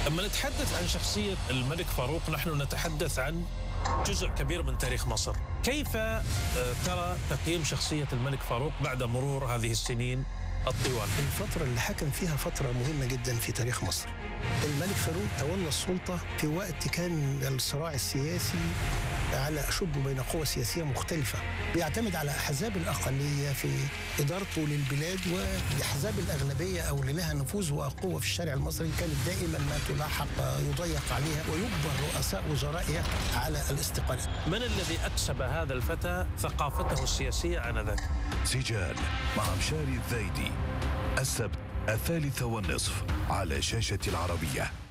لما نتحدث عن شخصية الملك فاروق نحن نتحدث عن جزء كبير من تاريخ مصر. كيف ترى تقييم شخصية الملك فاروق بعد مرور هذه السنين الطوال؟ الفترة اللي حكم فيها فترة مهمة جدا في تاريخ مصر. الملك فاروق تولى السلطة في وقت كان الصراع السياسي على أشب بين قوى سياسية مختلفة، بيعتمد على أحزاب الأقلية في إدارته للبلاد، والأحزاب الأغلبية أو اللي لها نفوذ وقوة في الشارع المصري كانت دائما ما تلاحق يضيق عليها ويجبر رؤساء وزرائها على الاستقالة. من الذي أكسب هذا الفتى ثقافته السياسية آنذاك؟ سجال مع مشاري الذايدي، السبت 3:30 على شاشة العربية.